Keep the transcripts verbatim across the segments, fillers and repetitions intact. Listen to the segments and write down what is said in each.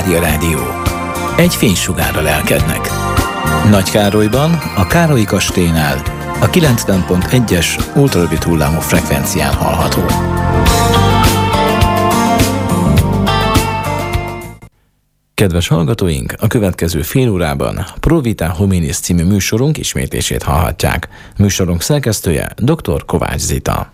Mária Rádió. Egy fénysugárra lelkednek. Nagykárolyban, a Károlyi kastélynál, a kilencven pont egyes ultrarövid hullámú frekvencián hallható. Kedves hallgatóink, a következő fél órában Pro Vita Hominis című műsorunk ismétlését hallhatják. Műsorunk szerkesztője dr. Kovács Zita.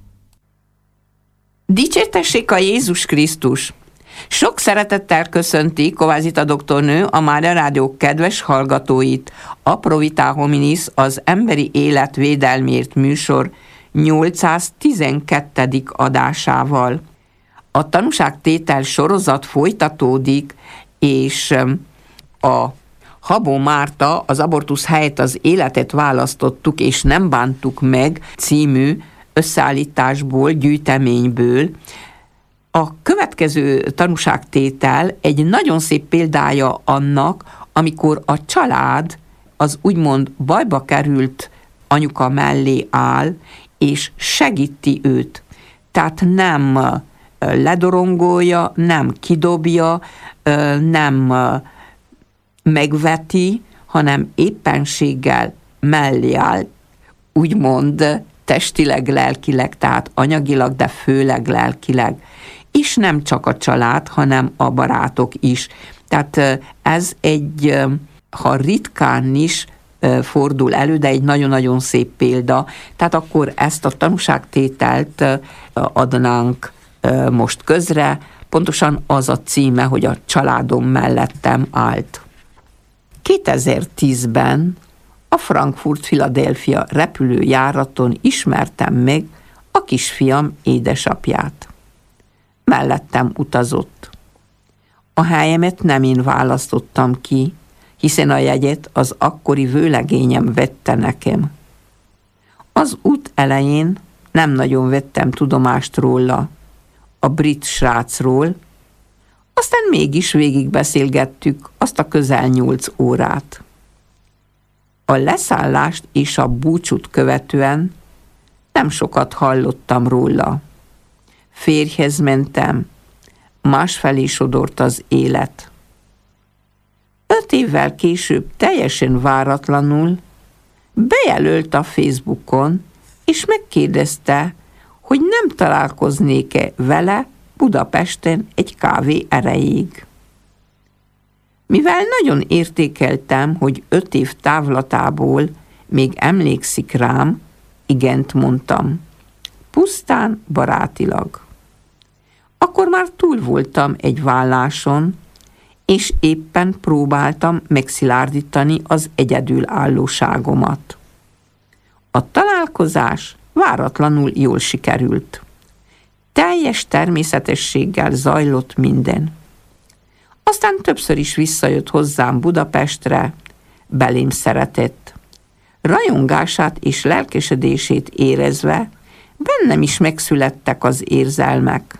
Dicsértessék a Jézus Krisztus! Sok szeretettel köszönti Kovács Zita doktornő a Mária Rádió kedves hallgatóit. A Pro Vita Hominis, az emberi élet védelmért műsor nyolcszáztizenkettedik adásával. A tanúságtétel sorozat folytatódik, és a Habó Márta az abortusz helyett az életet választottuk, és nem bántuk meg című összeállításból, gyűjteményből. A következő tanúságtétel egy nagyon szép példája annak, amikor a család az úgymond bajba került anyuka mellé áll, és segíti őt. Tehát nem ledorongolja, nem kidobja, nem megveti, hanem éppenséggel mellé áll, úgymond testileg, lelkileg, tehát anyagilag, de főleg lelkileg. És nem csak a család, hanem a barátok is. Tehát ez egy, ha ritkán is fordul elő, de egy nagyon-nagyon szép példa. Tehát akkor ezt a tanúságtételt adnánk most közre, pontosan az a címe, hogy a családom mellettem állt. kétezer-tízben a Frankfurt-Philadelphia repülőjáraton ismertem meg a kisfiam édesapját. Mellettem utazott. A helyemet nem én választottam ki, hiszen a jegyet az akkori vőlegényem vette nekem. Az út elején nem nagyon vettem tudomást róla, a brit srácról, aztán mégis végigbeszélgettük azt a közel nyolc órát. A leszállást és a búcsút követően nem sokat hallottam róla. Férjhez mentem, másfelé sodort az élet. Öt évvel később teljesen váratlanul bejelölt a Facebookon, és megkérdezte, hogy nem találkoznék-e vele Budapesten egy kávé erejéig. Mivel nagyon értékeltem, hogy öt év távlatából még emlékszik rám, igent mondtam. Pusztán barátilag. Akkor már túl voltam egy válláson, és éppen próbáltam megszilárdítani az egyedülállóságomat. A találkozás váratlanul jól sikerült. Teljes természetességgel zajlott minden. Aztán többször is visszajött hozzám Budapestre, belém szeretett. Rajongását és lelkesedését érezve bennem is megszülettek az érzelmek.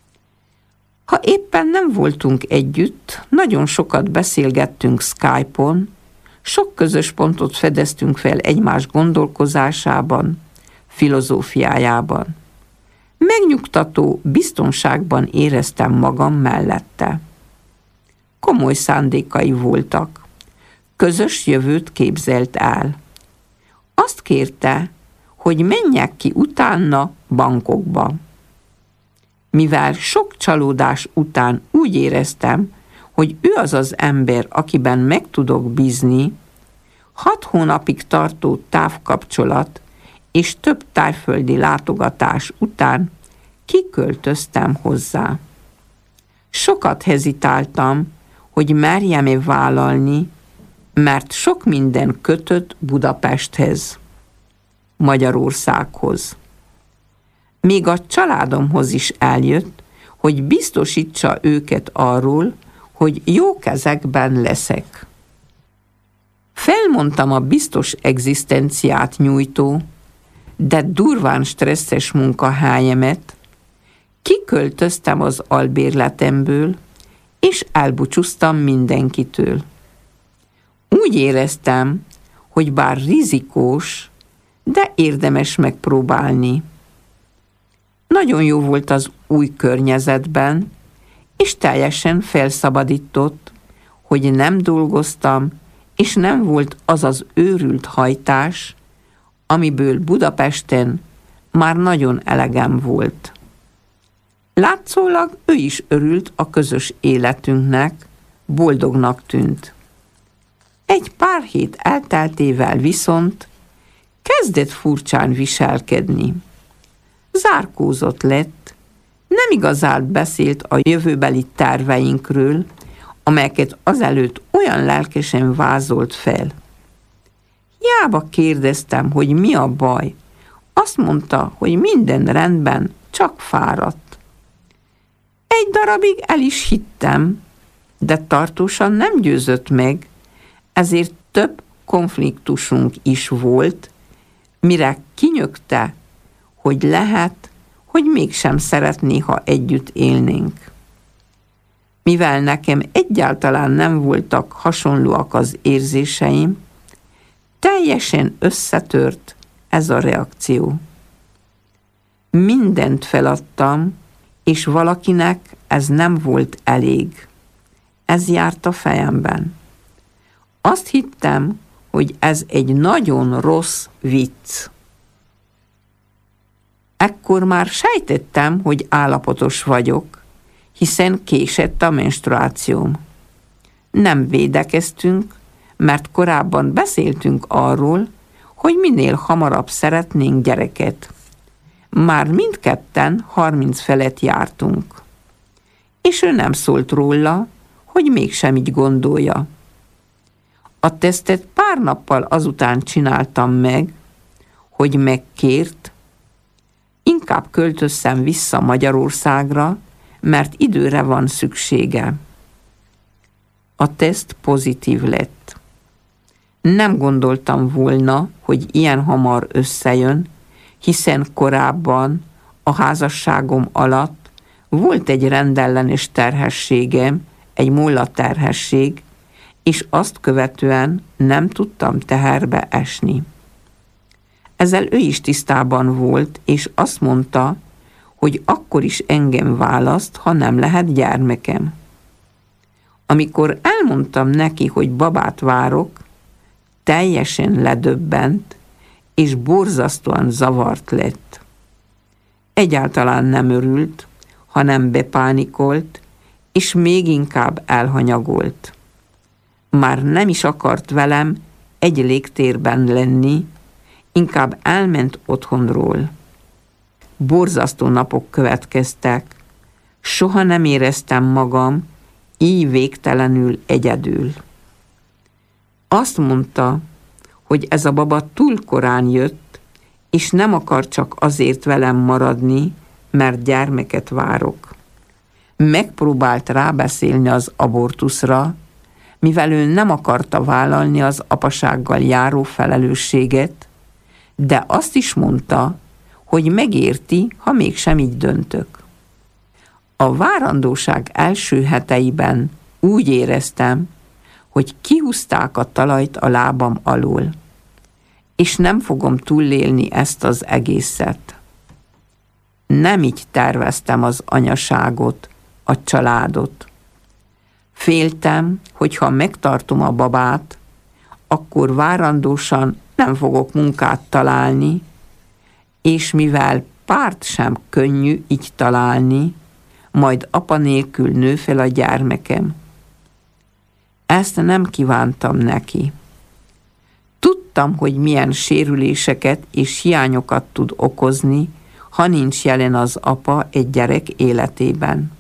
Ha éppen nem voltunk együtt, nagyon sokat beszélgettünk Skype-on, sok közös pontot fedeztünk fel egymás gondolkozásában, filozófiájában. Megnyugtató biztonságban éreztem magam mellette. Komoly szándékai voltak. Közös jövőt képzelt el. Azt kérte, hogy menjek ki utána Bangkokba. Mivel sok csalódás után úgy éreztem, hogy ő az az ember, akiben meg tudok bízni, hat hónapig tartó távkapcsolat és több tájföldi látogatás után kiköltöztem hozzá. Sokat hezitáltam, hogy merjem-e vállalni, mert sok minden kötött Budapesthez, Magyarországhoz. Még a családomhoz is eljött, hogy biztosítsa őket arról, hogy jó kezekben leszek. Felmondtam a biztos egzisztenciát nyújtó, de durván stresszes munkahelyemet, kiköltöztem az albérletemből, és elbúcsúztam mindenkitől. Úgy éreztem, hogy bár rizikós, de érdemes megpróbálni. Nagyon jó volt az új környezetben, és teljesen felszabadított, hogy nem dolgoztam, és nem volt az az őrült hajtás, amiből Budapesten már nagyon elegem volt. Látszólag ő is örült a közös életünknek, boldognak tűnt. Egy pár hét elteltével viszont kezdett furcsán viselkedni. Zárkózott lett, nem igazán beszélt a jövőbeli terveinkről, amelyeket azelőtt olyan lelkesen vázolt fel. Hiába kérdeztem, hogy mi a baj. Azt mondta, hogy minden rendben, csak fáradt. Egy darabig el is hittem, de tartósan nem győzött meg, ezért több konfliktusunk is volt, mire kinyögte, hogy lehet, hogy mégsem szeretné, ha együtt élnénk. Mivel nekem egyáltalán nem voltak hasonlóak az érzéseim, teljesen összetört ez a reakció. Mindent feladtam, és valakinek ez nem volt elég. Ez járt a fejemben. Azt hittem, hogy ez egy nagyon rossz vicc. Ekkor már sejtettem, hogy állapotos vagyok, hiszen késett a menstruációm. Nem védekeztünk, mert korábban beszéltünk arról, hogy minél hamarabb szeretnénk gyereket. Már mindketten harminc felett jártunk. És ő nem szólt róla, hogy mégsem így gondolja. A tesztet pár nappal azután csináltam meg, hogy megkért, inkább költözzem vissza Magyarországra, mert időre van szüksége. A teszt pozitív lett. Nem gondoltam volna, hogy ilyen hamar összejön, hiszen korábban a házasságom alatt volt egy rendellenes terhességem, egy mullaterhesség, és azt követően nem tudtam teherbe esni. Ezzel ő is tisztában volt, és azt mondta, hogy akkor is engem választ, ha nem lehet gyermekem. Amikor elmondtam neki, hogy babát várok, teljesen ledöbbent, és borzasztóan zavart lett. Egyáltalán nem örült, hanem bepánikolt, és még inkább elhanyagolt. Már nem is akart velem egy légtérben lenni, inkább elment otthonról. Borzasztó napok következtek. Soha nem éreztem magam így végtelenül egyedül. Azt mondta, hogy ez a baba túl korán jött, és nem akar csak azért velem maradni, mert gyermeket várok. Megpróbált rábeszélni az abortuszra, mivel ő nem akarta vállalni az apasággal járó felelősséget, de azt is mondta, hogy megérti, ha mégsem így döntök. A várandóság első heteiben úgy éreztem, hogy kihúzták a talajt a lábam alól, és nem fogom túlélni ezt az egészet. Nem így terveztem az anyaságot, a családot. Féltem, hogy ha megtartom a babát, akkor várandósan nem fogok munkát találni, és mivel párt sem könnyű így találni, majd apa nélkül nő fel a gyermekem. Ezt nem kívántam neki. Tudtam, hogy milyen sérüléseket és hiányokat tud okozni, ha nincs jelen az apa egy gyerek életében.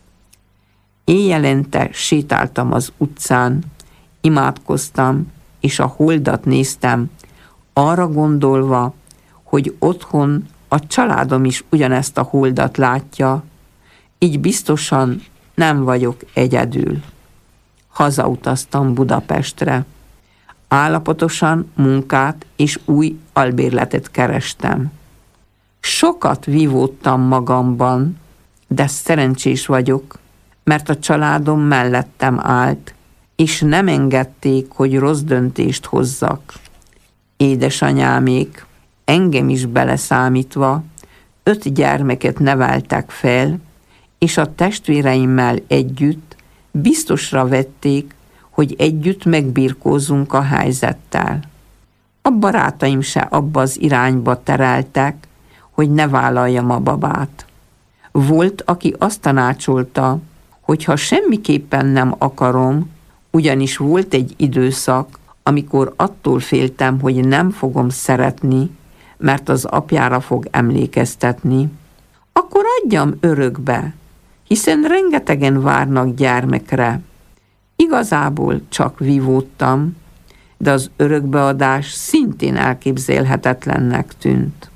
Éjjelente sétáltam az utcán, imádkoztam, és a holdat néztem, arra gondolva, hogy otthon a családom is ugyanezt a holdat látja, így biztosan nem vagyok egyedül. Hazautaztam Budapestre. Állapotosan munkát és új albérletet kerestem. Sokat vívódtam magamban, de szerencsés vagyok, mert a családom mellettem állt, és nem engedték, hogy rossz döntést hozzak. Édesanyámék, engem is beleszámítva, öt gyermeket neveltek fel, és a testvéreimmel együtt biztosra vették, hogy együtt megbirkózzunk a helyzettel. A barátaim se abba az irányba tereltek, hogy ne vállaljam a babát. Volt, aki azt tanácsolta, hogy ha semmiképpen nem akarom, ugyanis volt egy időszak, amikor attól féltem, hogy nem fogom szeretni, mert az apjára fog emlékeztetni, akkor adjam örökbe, hiszen rengetegen várnak gyermekre. Igazából csak vívódtam, de az örökbeadás szintén elképzelhetetlennek tűnt.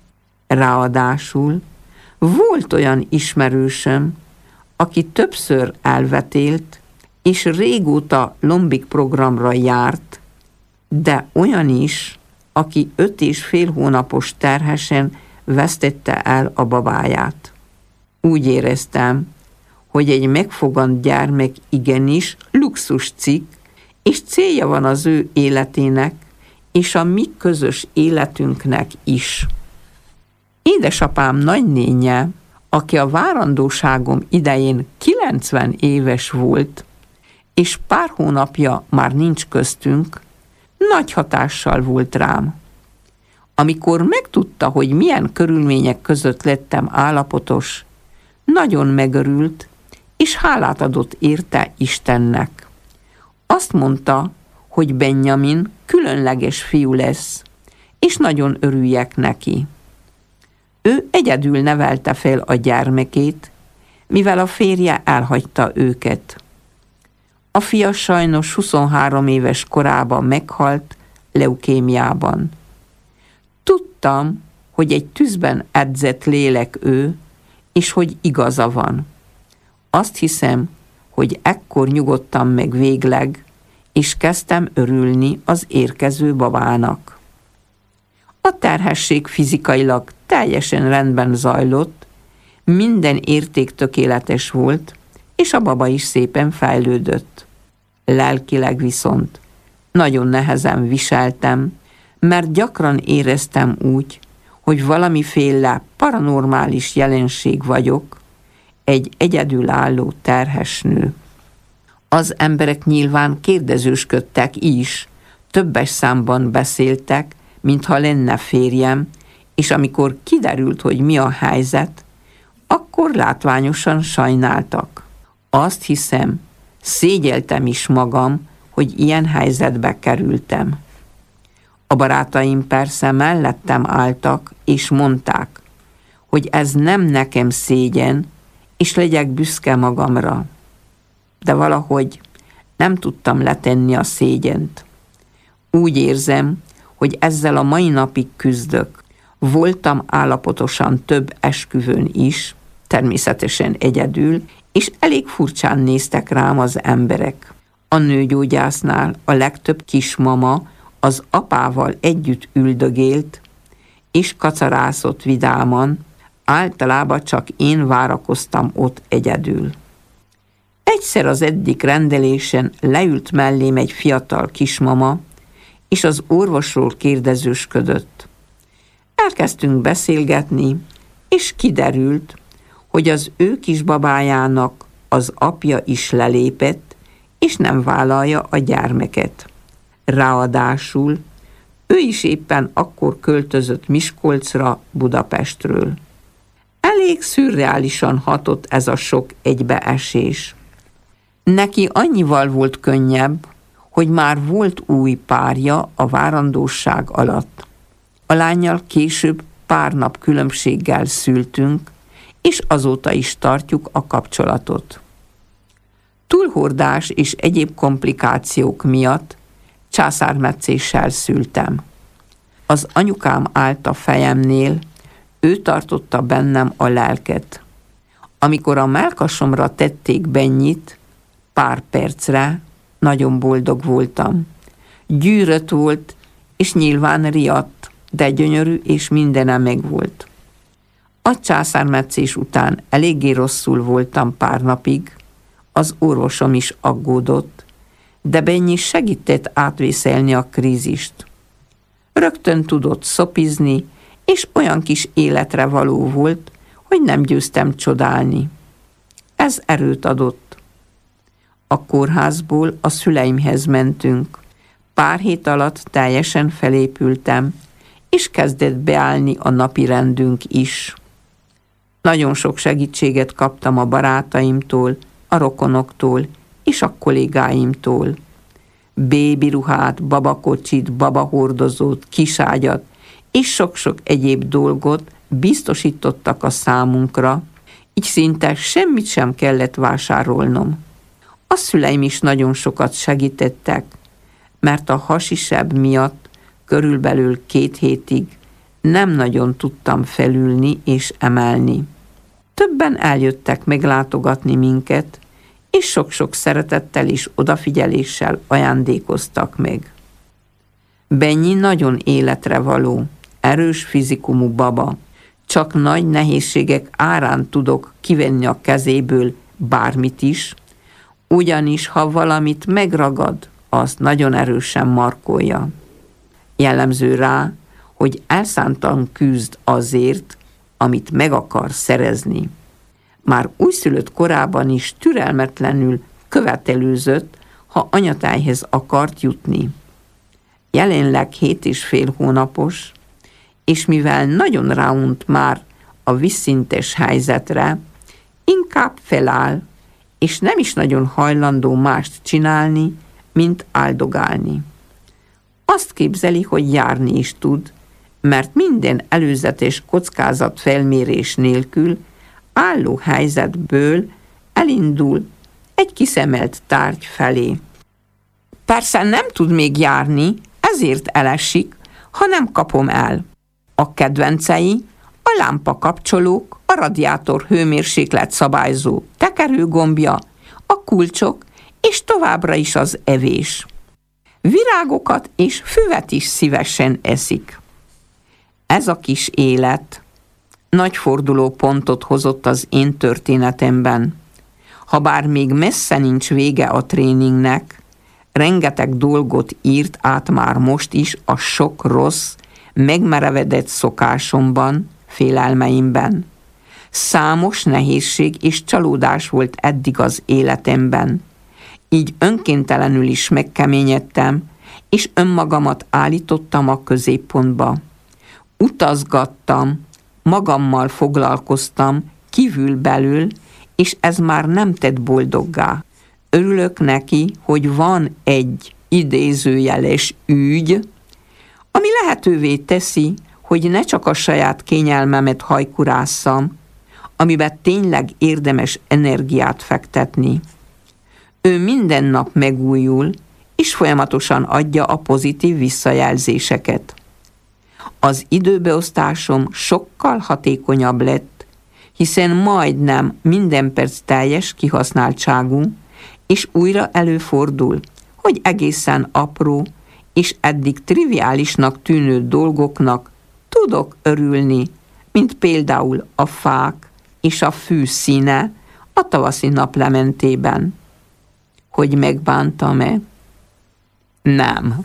Ráadásul volt olyan ismerősöm, aki többször elvetélt, és régóta lombik programra járt, de olyan is, aki öt és fél hónapos terhesen vesztette el a babáját. Úgy éreztem, hogy egy megfogant gyermek igenis luxus cikk, és célja van az ő életének, és a mi közös életünknek is. Édesapám nagynénje, aki a várandóságom idején kilencven éves volt, és pár hónapja már nincs köztünk, nagy hatással volt rám. Amikor megtudta, hogy milyen körülmények között lettem állapotos, nagyon megörült, és hálát adott érte Istennek. Azt mondta, hogy Benjamin különleges fiú lesz, és nagyon örüljek neki. Ő egyedül nevelte fel a gyermekét, mivel a férje elhagyta őket. A fia sajnos huszonhárom éves korában meghalt leukémiában. Tudtam, hogy egy tűzben edzett lélek ő, és hogy igaza van. Azt hiszem, hogy ekkor nyugodtam meg végleg, és kezdtem örülni az érkező babának. A terhesség fizikailag teljesen rendben zajlott, minden érték tökéletes volt, és a baba is szépen fejlődött. Lelkileg viszont nagyon nehezen viseltem, mert gyakran éreztem úgy, hogy valamiféle paranormális jelenség vagyok, egy egyedülálló terhes nő. Az emberek nyilván kérdezősködtek is, többes számban beszéltek, mintha lenne férjem, és amikor kiderült, hogy mi a helyzet, akkor látványosan sajnáltak. Azt hiszem, szégyeltem is magam, hogy ilyen helyzetbe kerültem. A barátaim persze mellettem álltak, és mondták, hogy ez nem nekem szégyen, és legyek büszke magamra. De valahogy nem tudtam letenni a szégyent. Úgy érzem, hogy ezzel a mai napig küzdök. Voltam állapotosan több esküvőn is, természetesen egyedül, és elég furcsán néztek rám az emberek. A nőgyógyásznál a legtöbb kismama az apával együtt üldögélt, és kacarászott vidáman, általában csak én várakoztam ott egyedül. Egyszer az eddig rendelésen leült mellém egy fiatal kismama, és az orvosról kérdezősködött. Elkezdtünk beszélgetni, és kiderült, hogy az ő kisbabájának az apja is lelépett, és nem vállalja a gyermeket. Ráadásul ő is éppen akkor költözött Miskolcra Budapestről. Elég szürreálisan hatott ez a sok egybeesés. Neki annyival volt könnyebb, hogy már volt új párja a várandóság alatt. A lánnyal később pár nap különbséggel szültünk, és azóta is tartjuk a kapcsolatot. Túlhordás és egyéb komplikációk miatt császármetszéssel szültem. Az anyukám állt a fejemnél, ő tartotta bennem a lelket. Amikor a mellkasomra tették Bennyit, pár percre nagyon boldog voltam. Gyűrött volt, és nyilván riadt, de gyönyörű és mindene megvolt. A császármetszés után eléggé rosszul voltam pár napig, az orvosom is aggódott, de Bennyi segített átvészelni a krízist. Rögtön tudott szopizni, és olyan kis életre való volt, hogy nem győztem csodálni. Ez erőt adott. A kórházból a szüleimhez mentünk. Pár hét alatt teljesen felépültem, és kezdett beállni a napi rendünk is. Nagyon sok segítséget kaptam a barátaimtól, a rokonoktól és a kollégáimtól. Bébiruhát, babakocsit, babahordozót, kiságyat és sok-sok egyéb dolgot biztosítottak a számunkra, így szinte semmit sem kellett vásárolnom. A szüleim is nagyon sokat segítettek, mert a hasisebb miatt körülbelül két hétig nem nagyon tudtam felülni és emelni. Többen eljöttek meglátogatni minket, és sok-sok szeretettel és odafigyeléssel ajándékoztak meg. Benyi nagyon életre való, erős fizikumú baba, csak nagy nehézségek árán tudok kivenni a kezéből bármit is, ugyanis ha valamit megragad, azt nagyon erősen markolja. Jellemző rá, hogy elszántan küzd azért, amit meg akar szerezni. Már újszülött korában is türelmetlenül követelőzött, ha anyatájhez akart jutni. Jelenleg hét és fél hónapos, és mivel nagyon ráunt már a vízszintes helyzetre, inkább feláll, és nem is nagyon hajlandó mást csinálni, mint áldogálni. Azt képzeli, hogy járni is tud, mert minden előzetes kockázat felmérés nélkül álló helyzetből elindul egy kiszemelt tárgy felé. Persze nem tud még járni, ezért elesik, ha nem kapom el. A kedvencei a lámpakapcsolók, a radiátor hőmérséklet szabályzó tekerőgombja, a kulcsok, és továbbra is az evés. Virágokat és füvet is szívesen eszik. Ez a kis élet nagy fordulópontot hozott az én történetemben. Habár még messze nincs vége a tréningnek, rengeteg dolgot írt át már most is a sok rossz, megmerevedett szokásomban, félelmeimben. Számos nehézség és csalódás volt eddig az életemben. Így önkéntelenül is megkeményedtem, és önmagamat állítottam a középpontba. Utazgattam, magammal foglalkoztam, kívül-belül, és ez már nem tett boldoggá. Örülök neki, hogy van egy idézőjeles ügy, ami lehetővé teszi, hogy ne csak a saját kényelmemet hajkurásszam, amiben tényleg érdemes energiát fektetni. Ő minden nap megújul, és folyamatosan adja a pozitív visszajelzéseket. Az időbeosztásom sokkal hatékonyabb lett, hiszen majdnem minden perc teljes kihasználtságú, és újra előfordul, hogy egészen apró és eddig triviálisnak tűnő dolgoknak tudok örülni, mint például a fák és a fű színe a tavaszi naplementében. Hogy megbántam-e? Nem.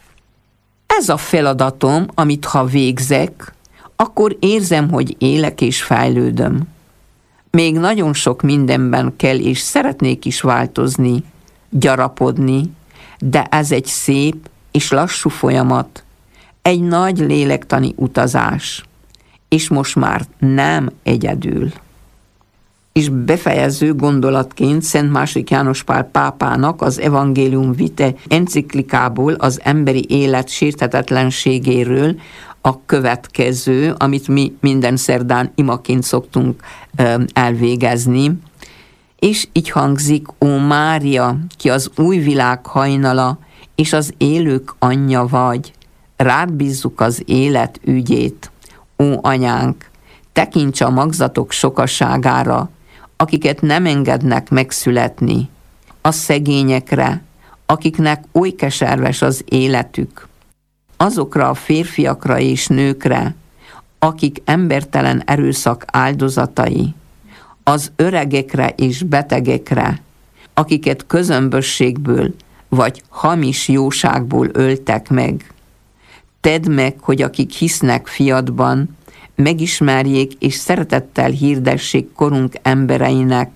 Ez a feladatom, amit ha végzek, akkor érzem, hogy élek és fejlődöm. Még nagyon sok mindenben kell és szeretnék is változni, gyarapodni, de ez egy szép és lassú folyamat, egy nagy lélektani utazás, és most már nem egyedül. És befejező gondolatként Szent második János Pál pápának az Evangelium Vitae enciklikából az emberi élet sérthetetlenségéről a következő, amit mi minden szerdán imaként szoktunk elvégezni, és így hangzik: Ó Mária, ki az új világ hajnala, és az élők anyja vagy, rád bízzuk az élet ügyét. Ó anyánk, tekints a magzatok sokaságára, akiket nem engednek megszületni, a szegényekre, akiknek oly keserves az életük, azokra a férfiakra és nőkre, akik embertelen erőszak áldozatai, az öregekre és betegekre, akiket közömbösségből vagy hamis jóságból öltek meg. Tedd meg, hogy akik hisznek fiadban, megismerjék és szeretettel hirdessék korunk embereinek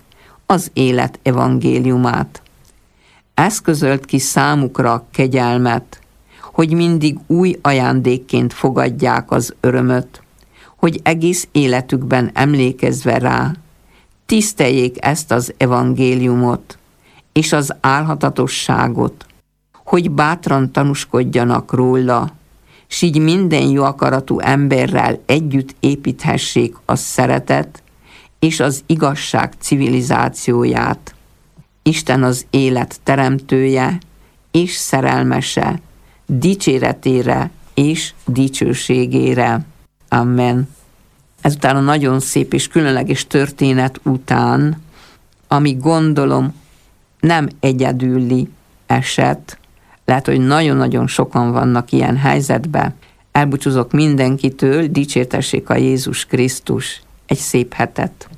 az élet evangéliumát. Eszközölt ki számukra a kegyelmet, hogy mindig új ajándékként fogadják az örömöt, hogy egész életükben emlékezve rá, tiszteljék ezt az evangéliumot és az álhatatosságot, hogy bátran tanúskodjanak róla, s így minden jó akaratú emberrel együtt építhessék a szeretet és az igazság civilizációját. Isten az élet teremtője és szerelmese, dicséretére és dicsőségére. Amen. Ezután a nagyon szép és különleges történet után, ami gondolom nem egyedüli eset, lehet, hogy nagyon-nagyon sokan vannak ilyen helyzetben, elbúcsúzok mindenkitől, dicsértessék a Jézus Krisztus. Egy szép hetet!